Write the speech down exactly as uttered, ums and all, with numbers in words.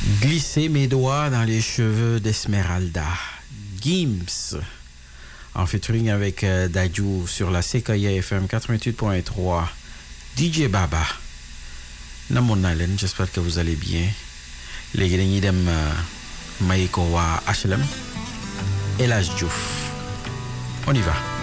Glisser mes doigts dans les cheveux d'Esmeralda. Gims, en featuring avec euh, Dadju sur la Sequoia F M quatre-vingt-huit point trois. D J Baba. Namon Nalen, j'espère que vous allez bien. Les dañuy dem may ko waa H L M El Hadj Diouf. On y va.